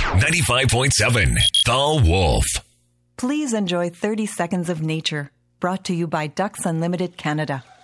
95.7 The Wolf. Please enjoy 30 Seconds of Nature, brought to you by Ducks Unlimited Canada.